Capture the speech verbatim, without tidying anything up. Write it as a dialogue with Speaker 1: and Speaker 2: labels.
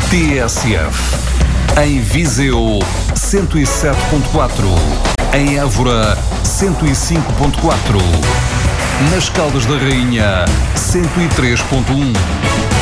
Speaker 1: T S F. Em Viseu, cento e sete ponto quatro. Em Évora, cento e cinco ponto quatro. Nas Caldas da Rainha, cento e três ponto um.